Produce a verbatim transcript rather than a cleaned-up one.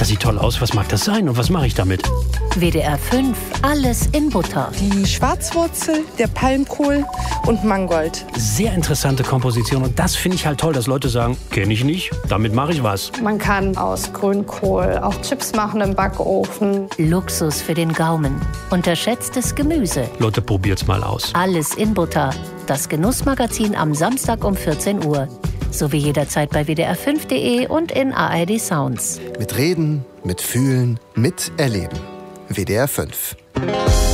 Das sieht toll aus. Was mag das sein und was mache ich damit? W D R fünf, alles in Butter. Die Schwarzwurzel, der Palmkohl und Mangold. Sehr interessante Komposition und das finde ich halt toll, dass Leute sagen, kenne ich nicht, damit mache ich was. Man kann aus Grünkohl auch Chips machen im Backofen. Luxus für den Gaumen. Unterschätztes Gemüse. Leute, probiert's mal aus. Alles in Butter. Das Genussmagazin am Samstag um vierzehn Uhr. Sowie jederzeit bei W D R fünf punkt de und in A R D Sounds. Mit Reden, mit Fühlen, mit Erleben. W D R fünf.